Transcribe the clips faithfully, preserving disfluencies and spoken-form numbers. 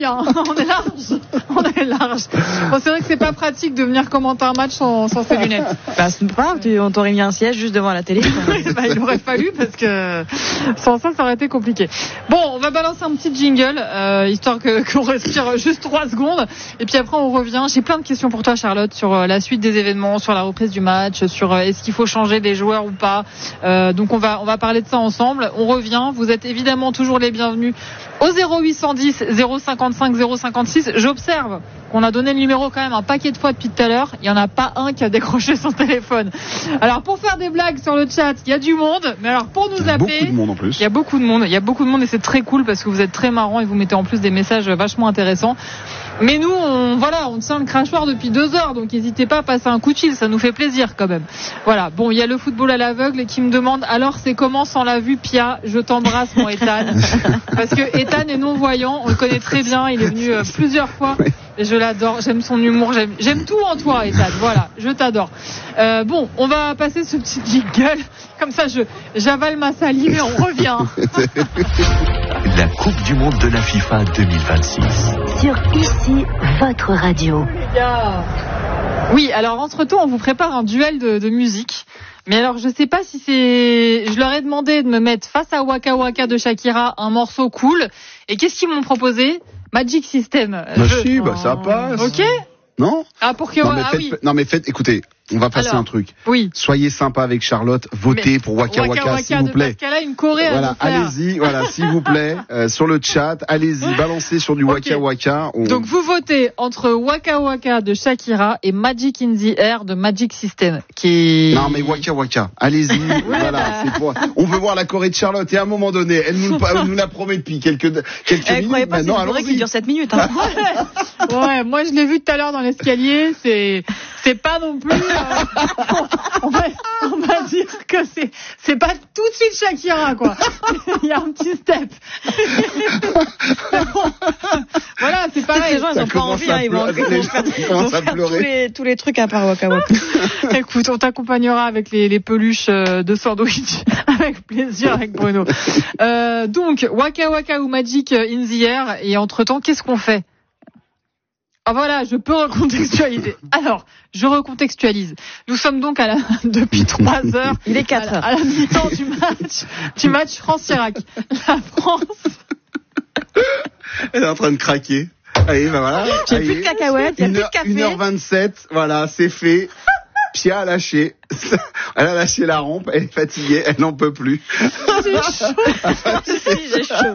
On est large, on est large. Bon, c'est vrai que c'est pas pratique de venir commenter un match sans, sans ses lunettes. Bah, c'est pas grave, on t'aurait mis un siège juste devant la télé. Bah, il aurait fallu parce que sans ça, ça aurait été compliqué. Bon, on va balancer un petit jingle, euh, histoire que, qu'on respire juste trois secondes. Et puis après, on revient. J'ai plein de questions pour toi, Charlotte, sur la suite des événements, sur la reprise du match, sur est-ce qu'il faut changer des joueurs ou pas. Euh, donc on va, on va parler de ça ensemble. On revient. Vous êtes évidemment toujours les bienvenus au zéro huit cent dix zéro cinquante-cinq zéro cinquante-six. J'observe qu'on a donné le numéro quand même un paquet de fois depuis tout à l'heure. Il n'y en a pas un qui a décroché son téléphone. Alors pour faire des blagues sur le chat, il y a du monde. Mais alors pour nous appeler, beaucoup de monde en plus. Il y a beaucoup de monde. Il y a beaucoup de monde et c'est très cool parce que vous êtes très marrants et vous mettez en plus des messages vachement intéressants. Mais nous, on, voilà, on tient le crachoir depuis deux heures, donc n'hésitez pas à passer un coup de fil, ça nous fait plaisir quand même. Voilà. Bon, il y a le football à l'aveugle qui me demande alors c'est comment sans la vue, Pia? Je t'embrasse, mon Ethan, parce que Ethan est non voyant, on le connaît très bien, il est venu euh, plusieurs fois. Et je l'adore, j'aime son humour, j'aime, j'aime tout en toi, Ethan. Voilà, je t'adore. Euh, bon, on va passer ce petit jingle. Comme ça, je, j'avale ma salive et on revient. La Coupe du Monde de la FIFA deux mille vingt-six. Sur ici, votre radio. Les gars. Oui, alors entre-temps, on vous prépare un duel de, de musique. Mais alors, je sais pas si c'est... Je leur ai demandé de me mettre face à Waka Waka de Shakira un morceau cool. Et qu'est-ce qu'ils m'ont proposé? Magic System. Bah je... si, bah ça passe. Ok. Non? Ah, pour que... Non, mais ah faites, oui. non, mais faites, écoutez, on va passer Alors, un truc. Oui. Soyez sympa avec Charlotte, votez Mais pour Waka Waka, Waka, s'il vous plaît. Parce qu'elle a une choré à Voilà, nous faire. allez-y, voilà, s'il vous plaît, euh, sur le chat, allez-y, balancez sur du Waka Okay. Waka. On... Donc vous votez entre Waka Waka de Shakira et Magic in the Air de Magic System, qui est... Non mais Waka Waka, allez-y, voilà, bah. c'est pour... On veut voir la choré de Charlotte et à un moment donné, elle nous, elle nous la promet depuis quelques, quelques Elle minutes. croyait pas que c'est Maintenant, une choré qui allons-y. dure sept minutes. Hein. Ouais, moi je l'ai vu tout à l'heure dans l'escalier, c'est c'est pas non plus euh, on, va, on va dire que c'est c'est pas tout de suite Shakira quoi. Il y a un petit step. Voilà, c'est pareil. Les gens, ils Ça ont pas commence envie, à hein, ils vont, pleurer. ils vont faire, Ils ils commencent vont à faire pleurer. tous les, tous les trucs à part Waka Waka. Écoute, on t'accompagnera avec les, les peluches de sandwich avec plaisir avec Bruno. Euh, donc Waka Waka ou Magic in the Air, et entre temps qu'est-ce qu'on fait? Ah voilà, je peux recontextualiser. Alors, je recontextualise. Nous sommes donc à la, depuis trois heures. Il est quatre à la, à la mi-temps du match, du match France-Irak. La France. Elle est en train de craquer. Allez, bah voilà. J'ai Allez. plus de cacahuètes, il y a plus de café. une heure vingt-sept, voilà, c'est fait. Pia a lâché. Elle a lâché la rampe, elle est fatiguée, elle n'en peut plus. J'ai chaud. J'ai chaud.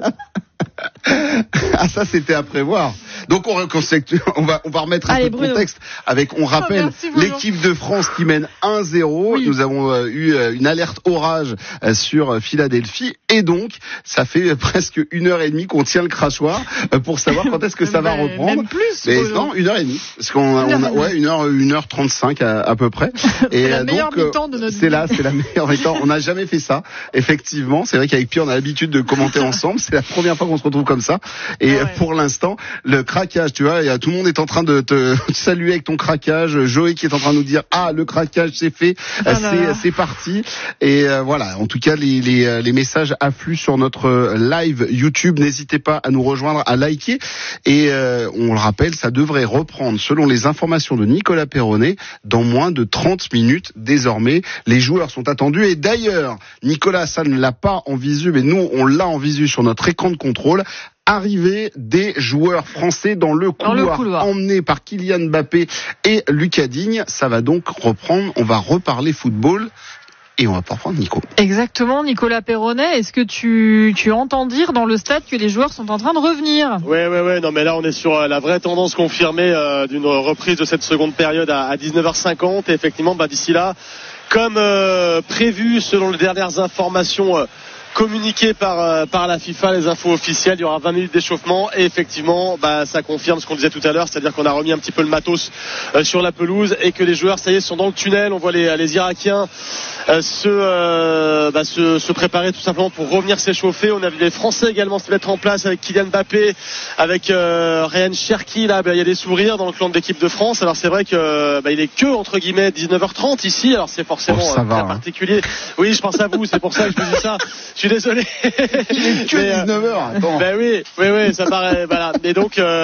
Ah, ça, c'était à prévoir. Donc, on, reconstitue, on va, on va remettre un Allez, peu de Bruno. contexte avec, on rappelle, Oh, merci, Bruno. l'équipe de France qui mène un zéro. Oui. Nous avons euh, eu euh, une alerte orage euh, sur euh, Philadelphie. Et donc, ça fait euh, presque une heure et demie qu'on tient le crachoir euh, pour savoir quand est-ce que ça va Ben, reprendre. même plus, Mais Bruno. non, une heure et demie. Parce qu'on a, Une heure on a, et demie. ouais, une heure, une heure trente-cinq à, à peu près. Et C'est la euh, meilleure donc, euh, mi-temps de notre c'est vie. là, c'est la meilleure mi-temps. On n'a jamais fait ça. Effectivement, c'est vrai qu'avec Pierre, on a l'habitude de commenter ensemble. C'est la première fois qu'on se retrouve comme ça. Et Ah ouais. pour l'instant, le craquage, tu vois, il y a, tout le monde est en train de te saluer avec ton craquage. Joey qui est en train de nous dire, ah, le craquage c'est fait, Ah là c'est là. c'est parti. Et euh, voilà, en tout cas, les, les, les messages affluent sur notre live YouTube. N'hésitez pas à nous rejoindre, à liker. Et euh, on le rappelle, ça devrait reprendre, selon les informations de Nicolas Perronnet, dans moins de trente minutes désormais. Les joueurs sont attendus. Et d'ailleurs, Nicolas, ça ne l'a pas en visu, mais nous, on l'a en visu sur notre écran de contrôle. Arrivée des joueurs français dans le Dans le couloir, couloir. emmenés par Kylian Mbappé et Lucas Digne. Ça va donc reprendre. On va reparler football. Et on va pas reprendre Nico. Exactement, Nicolas Perronnet. Est-ce que tu, tu entends dire dans le stade que les joueurs sont en train de revenir? Ouais, ouais, ouais. Non, mais là, on est sur euh, la vraie tendance confirmée euh, d'une reprise de cette seconde période à, à dix-neuf heures cinquante. Et effectivement, bah, d'ici là, comme euh, prévu selon les dernières informations euh, communiquées par euh, par la FIFA, les infos officielles, il y aura vingt minutes d'échauffement. Et effectivement, bah, ça confirme ce qu'on disait tout à l'heure, c'est-à-dire qu'on a remis un petit peu le matos euh, sur la pelouse et que les joueurs, ça y est, sont dans le tunnel. On voit les, les Irakiens euh, se, euh, bah, se se préparer tout simplement pour revenir s'échauffer. On a vu les Français également se mettre en place avec Kylian Mbappé, avec euh, Ryan Cherki. Là, bah, il y a des sourires dans le clan de l'équipe de France. Alors c'est vrai que bah, il est que entre guillemets dix-neuf heures trente ici. Alors c'est forcément Oh, ça euh, va, très hein. particulier. Oui, je pense à vous. C'est pour ça que je vous dis ça. Je suis désolé. Il est que Mais, euh, dix-neuf heures. Attends. Ben oui, oui, oui, ça paraît. Voilà. Et donc. Euh,